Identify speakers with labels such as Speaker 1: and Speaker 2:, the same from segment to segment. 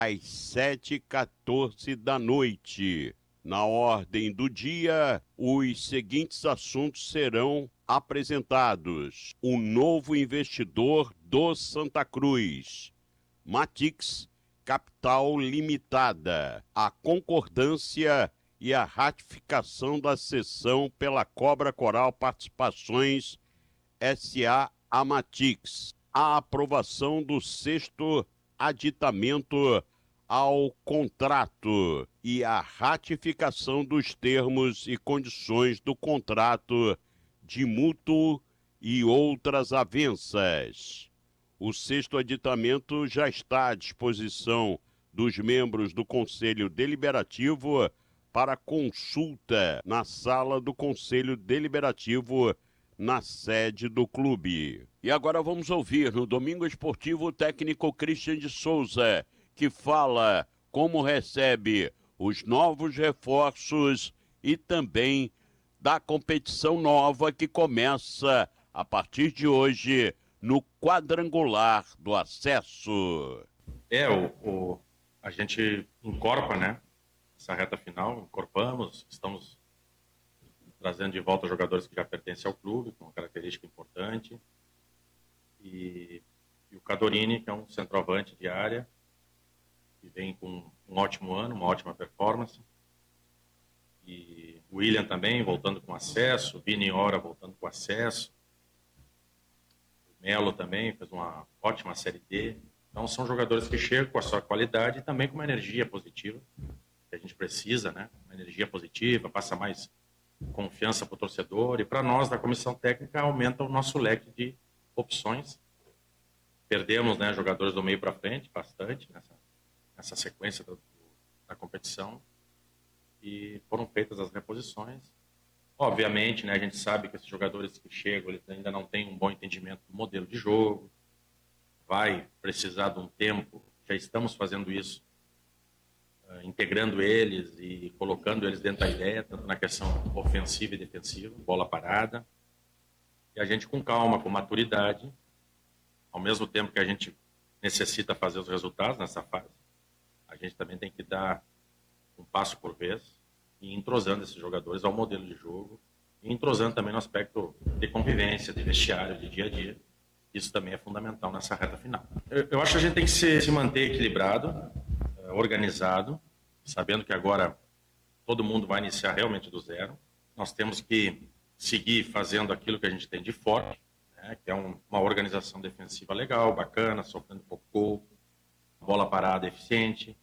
Speaker 1: às 7h14 da noite. Na ordem do dia, os seguintes assuntos serão apresentados: o novo investidor do Santa Cruz, Matix Capital Limitada, a concordância e a ratificação da cessão pela Cobra Coral Participações S.A. Matix, a aprovação do sexto aditamento ao contrato e a ratificação dos termos e condições do contrato de mútuo e outras avanças. O sexto aditamento já está à disposição dos membros do Conselho Deliberativo para consulta na sala do Conselho Deliberativo na sede do clube. E agora vamos ouvir no Domingo Esportivo o técnico Christian de Souza, que fala como recebe os novos reforços e também da competição nova que começa a partir de hoje no quadrangular do acesso.
Speaker 2: A gente encorpa, né, essa reta final, encorpamos, estamos trazendo de volta jogadores que já pertencem ao clube, com uma característica importante, e o Cadorini, que é um centroavante de área, que vem com um ótimo ano, uma ótima performance, e o William também, voltando com acesso, o Vini Ora voltando com acesso, o Melo também fez uma ótima Série D. Então são jogadores que chegam com a sua qualidade e também com uma energia positiva, que a gente precisa, né? Uma energia positiva, passa mais confiança para o torcedor, e para nós da comissão técnica aumenta o nosso leque de opções. Perdemos, né, jogadores do meio para frente, bastante, nessa sequência da competição, e foram feitas as reposições. Obviamente, né, a gente sabe que esses jogadores que chegam, eles ainda não têm um bom entendimento do modelo de jogo, vai precisar de um tempo, já estamos fazendo isso, integrando eles e colocando eles dentro da ideia, tanto na questão ofensiva e defensiva, bola parada, e a gente com calma, com maturidade, ao mesmo tempo que a gente necessita fazer os resultados nessa fase, a gente também tem que dar um passo por vez e entrosando esses jogadores ao modelo de jogo e entrosando também no aspecto de convivência, de vestiário, de dia a dia. Isso também é fundamental nessa reta final. Eu acho que a gente tem que se manter equilibrado, organizado, sabendo que agora todo mundo vai iniciar realmente do zero. Nós temos que seguir fazendo aquilo que a gente tem de forte, né, que é uma organização defensiva legal, bacana, sofrendo pouco gol, bola parada eficiente,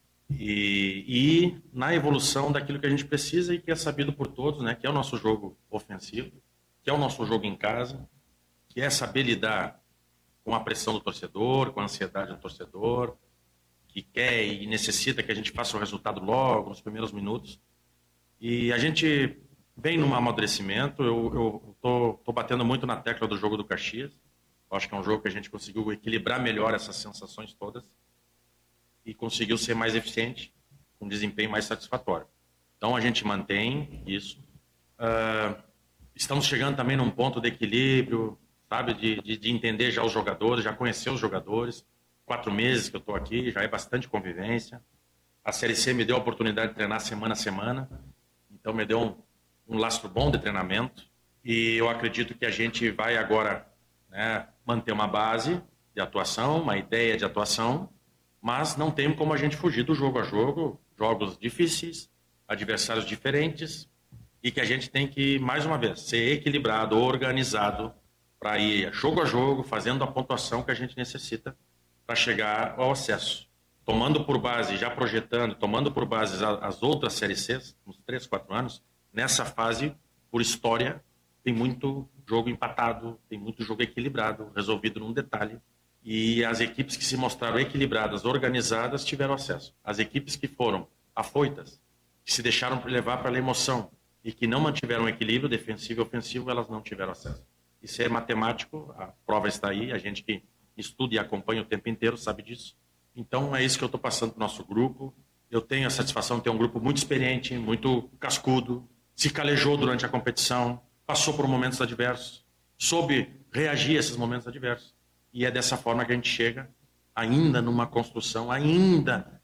Speaker 2: e na evolução daquilo que a gente precisa e que é sabido por todos, né, que é o nosso jogo ofensivo, que é o nosso jogo em casa, que é saber lidar com a pressão do torcedor, com a ansiedade do torcedor, que quer e necessita que a gente faça o resultado logo, nos primeiros minutos. E a gente vem num amadurecimento. Eu tô batendo muito na tecla do jogo do Caxias. Eu acho que é um jogo que a gente conseguiu equilibrar melhor essas sensações todas e conseguiu ser mais eficiente, com um desempenho mais satisfatório. Então a gente mantém isso. Estamos chegando também num ponto de equilíbrio, sabe, de entender já os jogadores, já conhecer os jogadores. 4 meses que eu estou aqui, já é bastante convivência. A Série C me deu a oportunidade de treinar semana a semana, então me deu um lastro bom de treinamento, e eu acredito que a gente vai agora, né, manter uma base de atuação, uma ideia de atuação, mas não tem como a gente fugir do jogo a jogo, jogos difíceis, adversários diferentes, e que a gente tem que, mais uma vez, ser equilibrado, organizado, para ir jogo a jogo, fazendo a pontuação que a gente necessita para chegar ao acesso. Tomando por base, já projetando, tomando por base as outras Séries C, uns 3, 4 anos, nessa fase, por história, tem muito jogo empatado, tem muito jogo equilibrado, resolvido num detalhe. E as equipes que se mostraram equilibradas, organizadas, tiveram acesso. As equipes que foram afoitas, que se deixaram levar para a emoção e que não mantiveram o equilíbrio defensivo e ofensivo, elas não tiveram acesso. Isso é matemático, a prova está aí, a gente que estuda e acompanha o tempo inteiro sabe disso. Então é isso que eu estou passando para o nosso grupo. Eu tenho a satisfação de ter um grupo muito experiente, muito cascudo, se calejou durante a competição, passou por momentos adversos, soube reagir a esses momentos adversos. E é dessa forma que a gente chega ainda numa construção, ainda